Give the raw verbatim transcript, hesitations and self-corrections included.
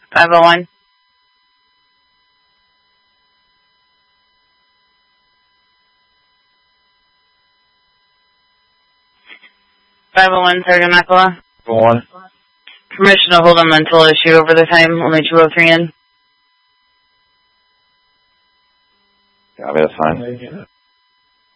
five oh one. five oh one, Sergeant Makala. Go on. Permission to hold him until issue over the time, only two oh three in. Yeah, that's fine.